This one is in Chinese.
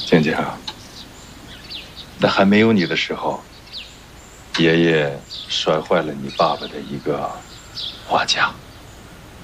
静静，在还没有你的时候，爷爷摔坏了你爸爸的一个画架。